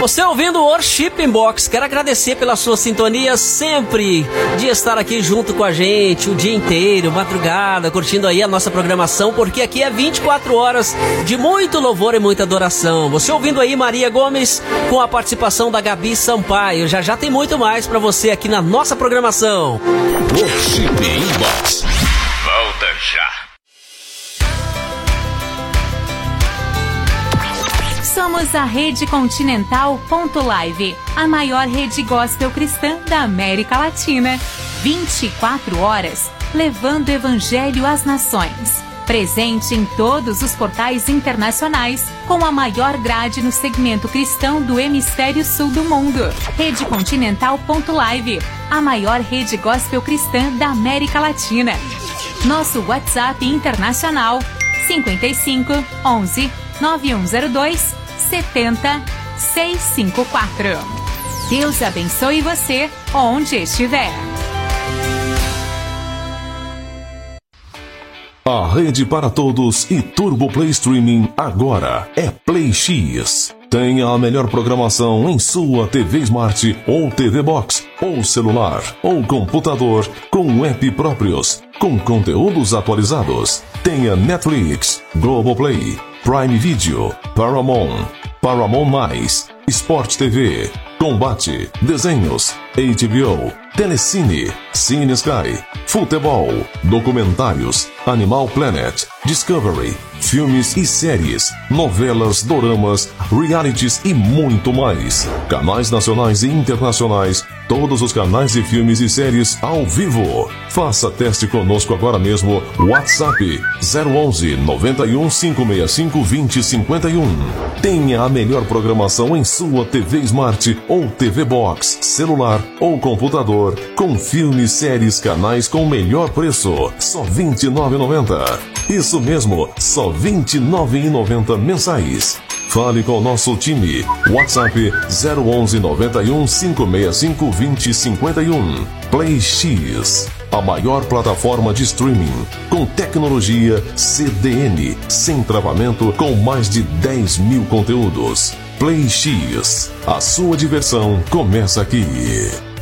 Você ouvindo o Worship Inbox, quero agradecer pela sua sintonia sempre de estar aqui junto com a gente o dia inteiro, madrugada, curtindo aí a nossa programação, porque aqui é 24 horas de muito louvor e muita adoração. Você ouvindo aí Maria Gomes com a participação da Gabi Sampaio. Já tem muito mais pra você aqui na nossa programação. Worship Inbox. Volta já. Somos a Rede Continental.live, a maior rede gospel cristã da América Latina. 24 horas, levando o evangelho às nações. Presente em todos os portais internacionais, com a maior grade no segmento cristão do hemisfério sul do mundo. Rede Continental.live, a maior rede gospel cristã da América Latina. Nosso WhatsApp internacional, 55 11 9102 70654. Deus abençoe você onde estiver. A rede para todos e Turbo Play Streaming agora é Play X. Tenha a melhor programação em sua TV Smart ou TV Box, ou celular, ou computador, com app próprios, com conteúdos atualizados. Tenha Netflix, Globoplay, Prime Video, Paramount+, Sport TV, Combate, Desenhos, HBO, Telecine, Cine Sky, Futebol, Documentários, Animal Planet, Discovery, filmes e séries, novelas, doramas, realities e muito mais. Canais nacionais e internacionais, todos os canais de filmes e séries ao vivo. Faça teste conosco agora mesmo. WhatsApp 011 91 565 2051. Tenha a melhor programação em sua TV Smart ou TV Box, celular ou computador, com filmes, séries, canais com o melhor preço. Só R$ 29,90. Isso mesmo, só R$ 29,90 mensais. Fale com o nosso time. WhatsApp 011 91 565 2051. Play X, a maior plataforma de streaming com tecnologia CDN, sem travamento, com mais de 10 mil conteúdos. Play X, a sua diversão começa aqui.